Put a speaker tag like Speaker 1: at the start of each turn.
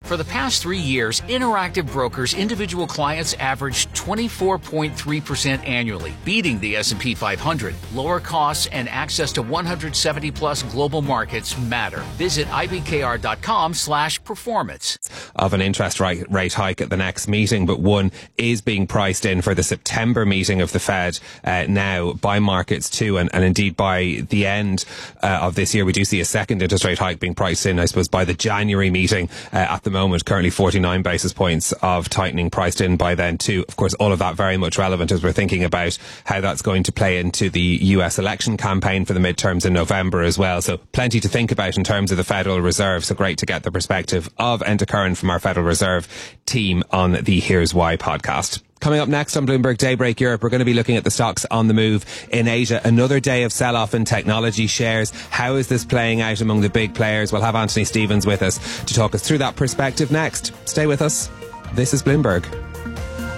Speaker 1: For the past 3 years, Interactive Brokers individual clients averaged 24.3% annually, beating the S&P 500. Lower costs and access to 170-plus global markets matter. Visit ibkr.com/performance.
Speaker 2: Of an interest rate hike at the next meeting, but one is being priced in for the September meeting of the Fed now by markets too, and indeed by the end of this year we do see a second interest rate hike being priced in, I suppose, by the January meeting at the moment. Currently 49 basis points of tightening priced in by then too. Of course, all of that very much relevant as we're thinking about how that's going to play into the US election campaign for the midterms in November as well. So plenty to think about in terms of the Federal Reserve. So great to get the perspective of Enda Curran from our Federal Reserve team on the Here's Why podcast. Coming up next on Bloomberg Daybreak Europe, we're going to be looking at the stocks on the move in Asia. Another day of sell-off in technology shares. How is this playing out among the big players? We'll have Anthony Stevens with us to talk us through that perspective next. Stay with us. This is Bloomberg.